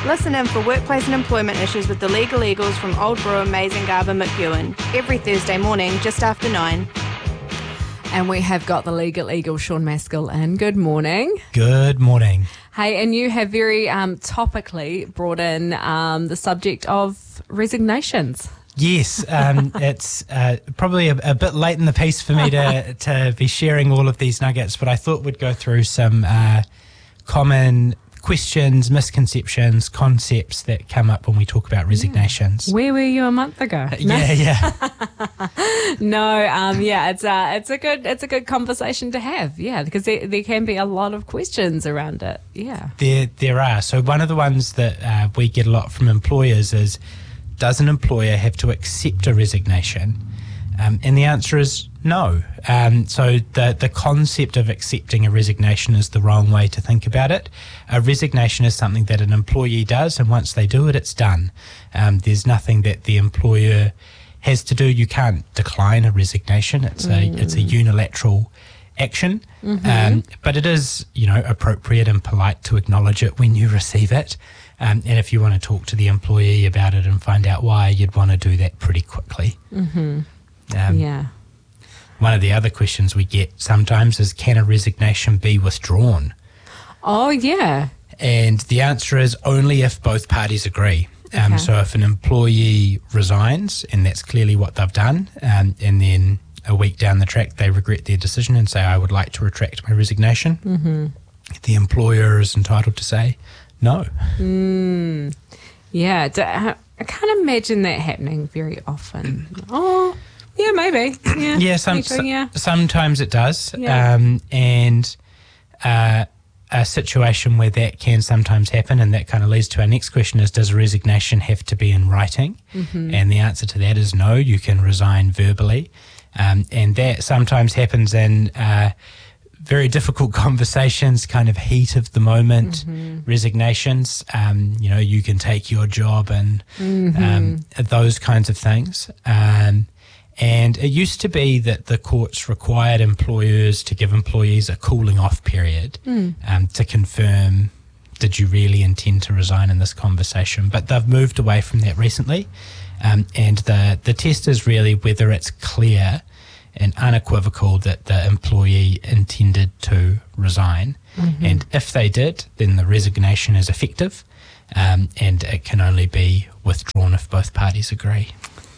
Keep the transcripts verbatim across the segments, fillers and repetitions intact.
Listen in for workplace and employment issues with the Legal Eagles from Old Brewer, Mazengarber, McEwen, every Thursday morning just after nine. And we have got the Legal Eagle, Sean Maskell, in. Good morning. Good morning. Hey, and you have very um, topically brought in um, the subject of resignations. Yes, um, it's uh, probably a, a bit late in the piece for me to, to be sharing all of these nuggets, but I thought we'd go through some uh, common questions, misconceptions, concepts that come up when we talk about resignations. Where were you a month ago? Uh, yeah, yeah. no, um, yeah, it's a it's a good it's a good conversation to have. Yeah, because there, there can be a lot of questions around it. Yeah, there there are. So one of the ones that uh, we get a lot from employers is, does an employer have to accept a resignation? Um, and the answer is no. Um, so the, the concept of accepting a resignation is the wrong way to think about it. A resignation is something that an employee does, and once they do it, it's done. Um, there's nothing that the employer has to do. You can't decline a resignation. It's mm. a it's a unilateral action. Mm-hmm. Um, but it is, you know, appropriate and polite to acknowledge it when you receive it. Um, and if you want to talk to the employee about it and find out why, you'd want to do that pretty quickly. Mm-hmm. Um, yeah. One of the other questions we get sometimes is, can a resignation be withdrawn? Oh, yeah. And the answer is only if both parties agree. Um, Okay. So if an employee resigns, and that's clearly what they've done, um, and then a week down the track they regret their decision and say, I would like to retract my resignation, mm-hmm. the employer is entitled to say no. Mm. Yeah. D- I can't imagine that happening very often. Oh, yeah, maybe. Yeah, Yeah, some, too, yeah. sometimes it does. Yeah. Um, and uh, a situation where that can sometimes happen, and that kind of leads to our next question is, does a resignation have to be in writing? Mm-hmm. And the answer to that is no, you can resign verbally. Um, and that sometimes happens in uh, very difficult conversations, kind of heat of the moment, mm-hmm. resignations. Um, you know, you can take your job and mm-hmm. um, those kinds of things. Um, and it used to be that the courts required employers to give employees a cooling off period mm. um, to confirm, did you really intend to resign in this conversation? But they've moved away from that recently. Um, and the, the test is really whether it's clear and unequivocal that the employee intended to resign. Mm-hmm. And if they did, then the resignation is effective, um, and it can only be withdrawn if both parties agree.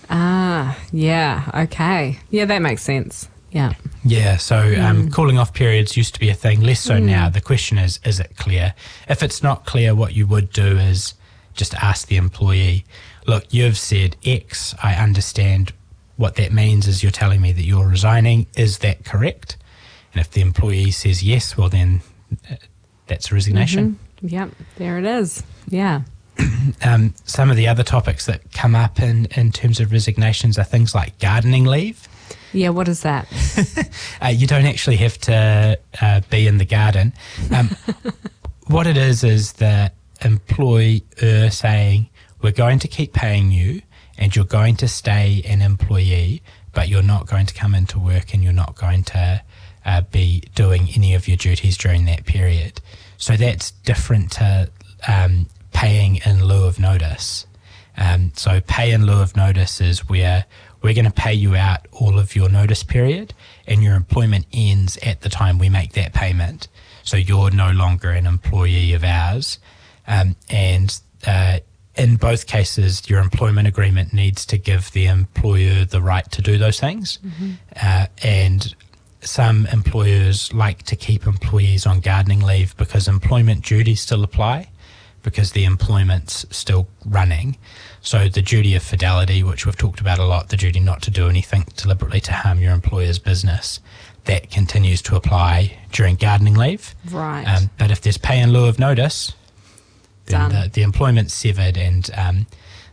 Ah, yeah, okay. Yeah, that makes sense. Yeah. Yeah, so um, Mm. cooling off periods used to be a thing, less so Mm. now. The question is, is it clear? If it's not clear, what you would do is just ask the employee, look, you've said X, I understand what that means is you're telling me that you're resigning. Is that correct? And if the employee says yes, well then uh, that's a resignation. Mm-hmm. Yep, there it is. Yeah. Um, some of the other topics that come up in, in terms of resignations are things like gardening leave. Yeah, what is that? uh, you don't actually have to uh, be in the garden. Um, what it is is the employer saying, we're going to keep paying you and you're going to stay an employee, but you're not going to come into work and you're not going to uh, be doing any of your duties during that period. So that's different to um, paying in lieu of notice. Um, so pay in lieu of notice is where we're going to pay you out all of your notice period and your employment ends at the time we make that payment. So you're no longer an employee of ours. Um, and uh, in both cases, your employment agreement needs to give the employer the right to do those things. Mm-hmm. Uh, and some employers like to keep employees on gardening leave because employment duties still apply, because the employment's still running. So the duty of fidelity, which we've talked about a lot, the duty not to do anything deliberately to harm your employer's business, that continues to apply during gardening leave. Right. Um, but if there's pay in lieu of notice, then Done. the, the employment's severed, and um,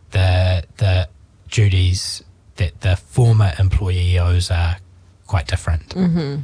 the the duties that the former employee owes are quite different. Mm-hmm.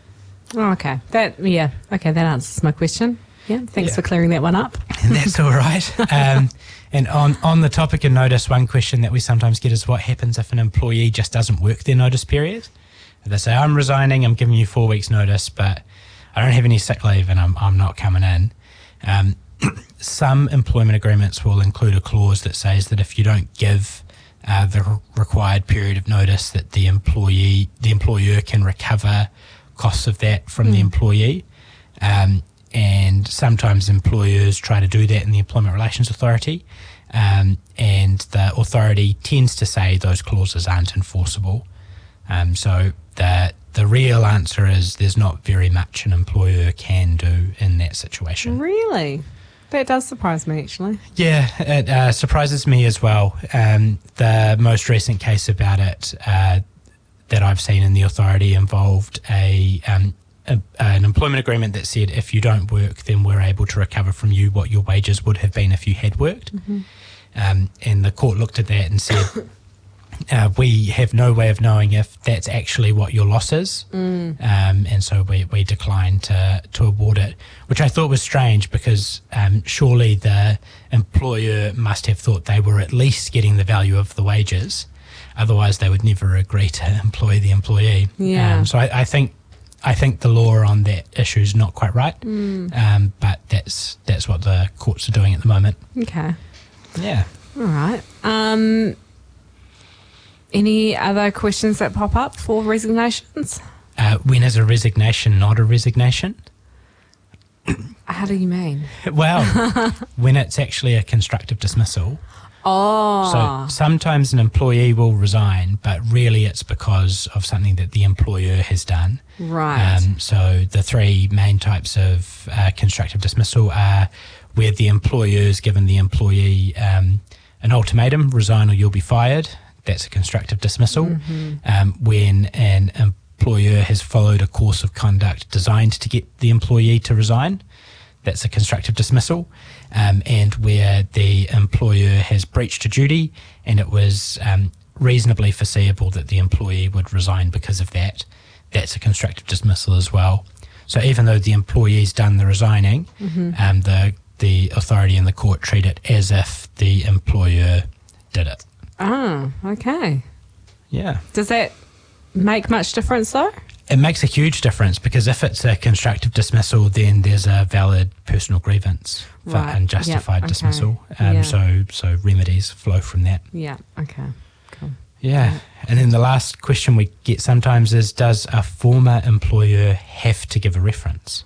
Oh, okay. That yeah. Okay, that answers my question. Yeah. Thanks Yeah. for clearing that one up. And that's all right. Um, and on, on the topic of notice, one question that we sometimes get is what happens if an employee just doesn't work their notice period? They say, I'm resigning, I'm giving you four weeks notice, but I don't have any sick leave and I'm I'm not coming in. Um, some employment agreements will include a clause that says that if you don't give uh, the re- required period of notice, that the employee, the employer can recover costs of that from mm. the employee. Um, and sometimes employers try to do that in the Employment Relations Authority. Um, and the authority tends to say those clauses aren't enforceable. Um, so the the real answer is there's not very much an employer can do in that situation. Really? That does surprise me, actually. Yeah, it uh, surprises me as well. Um, the most recent case about it uh, that I've seen in the authority involved a, um, a an employment agreement that said if you don't work, then we're able to recover from you what your wages would have been if you had worked. Mm-hmm. Um, and the court looked at that and said, uh, we have no way of knowing if that's actually what your loss is. Mm. Um, and so we, we declined to, to award it, which I thought was strange because um, surely the employer must have thought they were at least getting the value of the wages. Otherwise, they would never agree to employ the employee. Yeah. Um, so I, I think I think the law on that issue is not quite right, mm. um, but that's that's what the courts are doing at the moment. Okay. Yeah. All right. Um, any other questions that pop up for resignations? Uh, when is a resignation not a resignation? How do you mean? Well, when it's actually a constructive dismissal. Oh. So sometimes an employee will resign, but really it's because of something that the employer has done. Right. Um, so the three main types of uh, constructive dismissal are where the employer has given the employee um, an ultimatum, resign or you'll be fired. That's a constructive dismissal. Mm-hmm. Um, when an employer has followed a course of conduct designed to get the employee to resign, that's a constructive dismissal. Um, and where the employer has breached a duty and it was um, reasonably foreseeable that the employee would resign because of that, that's a constructive dismissal as well. So even though the employee's done the resigning, mm-hmm. um, the the authority and the court treat it as if the employer did it. Oh, okay. Yeah. Does that make much difference though? It makes a huge difference because if it's a constructive dismissal, then there's a valid personal grievance for right. unjustified yep. okay. dismissal. Um, yeah. So so remedies flow from that. Yeah, okay, cool. Yeah. yeah. And then the last question we get sometimes is, does a former employer have to give a reference?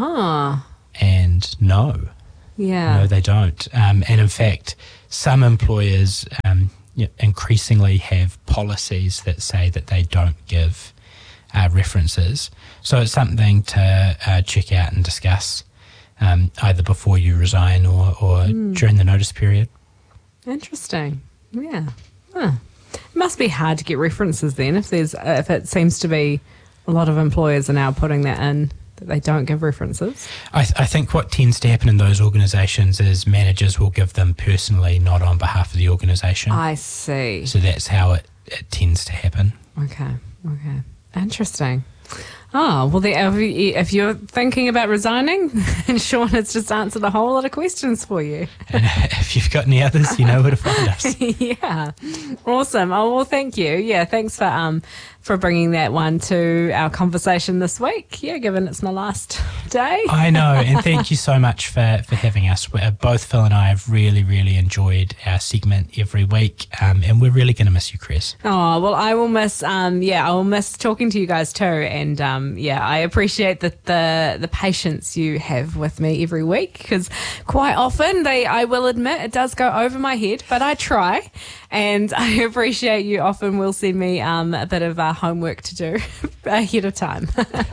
Ah. And no. Yeah. No, they don't. Um, and in fact, some employers um, you know, increasingly have policies that say that they don't give uh, references. So it's something to uh, check out and discuss um, either before you resign or, or mm. during the notice period. Interesting. Yeah. Huh. It must be hard to get references then if there's uh, if it seems to be a lot of employers are now putting that in, that they don't give references. I, th- I think what tends to happen in those organisations is managers will give them personally, not on behalf of the organisation. I see. So that's how it, it tends to happen. Okay, okay. Interesting. Oh, well, the, if you're thinking about resigning, and Sean has just answered a whole lot of questions for you. And if you've got any others, you know where to find us. Yeah. Awesome. Oh, well, thank you. Yeah, thanks for um for bringing that one to our conversation this week. Yeah, given it's my last day. I know, and thank you so much for, for having us. We're, both Phil and I have really, really enjoyed our segment every week, um, and we're really going to miss you, Chris. Oh, well, I will miss, um, yeah, I will miss talking to you guys too, and um, yeah, I appreciate the, the the patience you have with me every week, because quite often, they, I will admit, it does go over my head, but I try, and I appreciate you often will send me um, a bit of uh, homework to do ahead of time.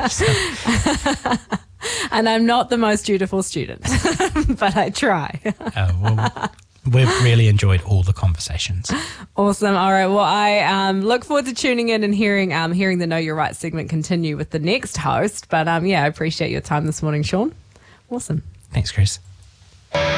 And I'm not the most dutiful student, but I try. uh, well, we've really enjoyed all the conversations. Awesome. All right. Well, I um, look forward to tuning in and hearing um, hearing the Know Your Right segment continue with the next host. But um, yeah, I appreciate your time this morning, Sean. Awesome. Thanks, Chris.